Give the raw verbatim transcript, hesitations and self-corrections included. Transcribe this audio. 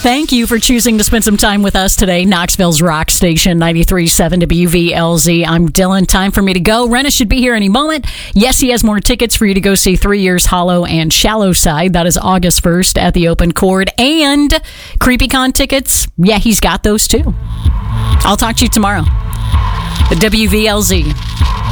Thank you for choosing to spend some time with us today. Knoxville's Rock Station, ninety-three point seven W V L Z. I'm Dylan. Time for me to go. Renna should be here any moment. Yes, he has more tickets for you to go see Three Years Hollow and Shallow Side. That is August first at the Open Chord. And CreepyCon tickets, yeah, he's got those too. I'll talk to you tomorrow. W V L Z.